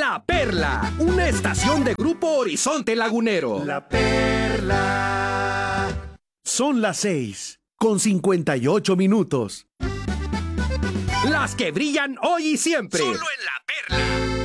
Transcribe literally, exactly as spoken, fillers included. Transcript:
La Perla, una estación de Grupo Horizonte Lagunero. La Perla. Son las seis, con cincuenta y ocho minutos. Las que brillan hoy y siempre. Solo en La Perla.